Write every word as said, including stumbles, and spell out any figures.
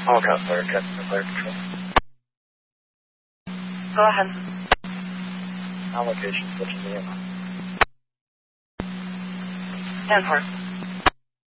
All got fire, Captain for fire control. Go ahead. On location, switching the airline. ten four.